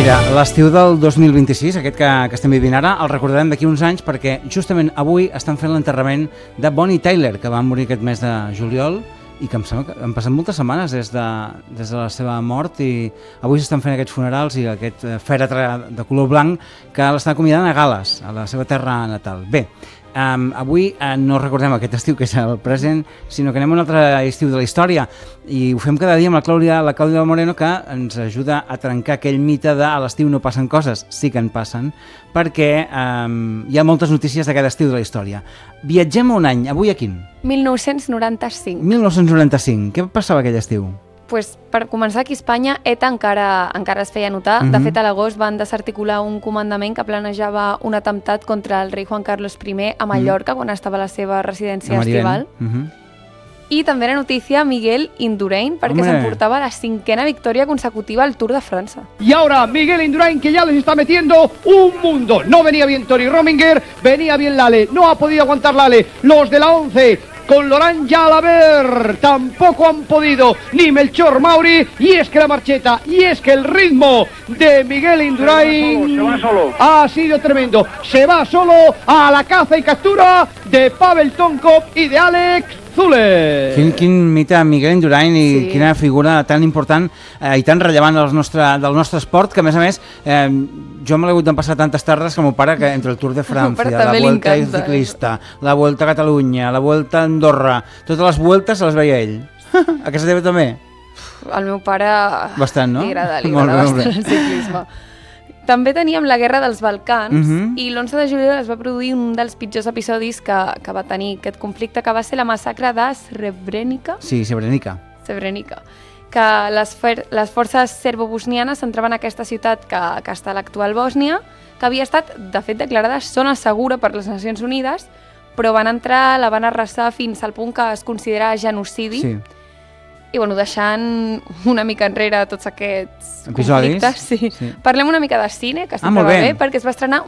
Mira, l'estiu del 2026, aquest que estem vivint ara, el recordarem d'aquí uns anys perquè justament avui estan fent l'enterrament de Bonnie Tyler, que va morir aquest mes de juliol i que em sembla que han passat moltes setmanes des de la seva mort i avui s'estan fent aquests funerals i aquest fèretre de color blanc que l'estan acomiadant a Gal·les, a la seva terra natal. Bé, avui no recordem aquest estiu que és el present, sinó que anem a un altre estiu de la història i ho fem cada dia amb la Clàudia Moreno, que ens ajuda a trencar aquell mite de a l'estiu no passen coses. Sí que en passen, perquè hi ha moltes notícies de cada estiu de la història. Viatgem a un any, avui a quin? 1995. 1995. Què passava aquell estiu? Pues, per començar, aquí a Espanya, ETA encara es feia notar. De fet, a l'agost van desarticular un comandament que planejava un atemptat contra el rei Juan Carlos I a Mallorca, quan estava a la seva residència estival. I també era notícia Miguel Indurain, perquè s'emportava la 5ª victòria consecutiva al Tour de França. Y ahora Miguel Indurain, que ya les está metiendo un mundo. No venía bien Tori Rominger, venía bien Lale, no ha podido aguantar Lale. Los de la 11, con Laurent Jalabert, tampoco han podido, ni Melchor Mauri, y es que la marcheta, y es que el ritmo de Miguel Indurain ha sido tremendo. Se va solo a la caza y captura de Pavel Tonkov y de Alex Zule. Quin mite Miguel Indurain i quina figura tan important i tan rellevant del nostre esport, que a més jo me l'he hagut d'empassar tantes tardes que el meu pare, que entre el Tour de Francia, la Vuelta Ciclista, la Vuelta a Catalunya, la Vuelta a Andorra, totes les vueltes se les veia ell. A casa teva també? Al meu pare bastant, no? Li agrada bastant el ciclisme. També teníem la Guerra dels Balcans i l'11 de juliol es va produir un dels pitjors episodis que va tenir aquest conflicte, que va ser la massacre de Srebrenica. Sí, Srebrenica. Que les forces serbo-bosnianes s'entraven a aquesta ciutat que està a l'actual Bòsnia, que havia estat, de fet, declarada zona segura per les Nacions Unides, però van entrar, la van arrasar fins al punt que es considera genocidi. Sí. I bueno, deixant una mica enrere tots aquests episodis, conflictes, sí. Parlem una mica de cine, que sempre va bé, perquè es va estrenar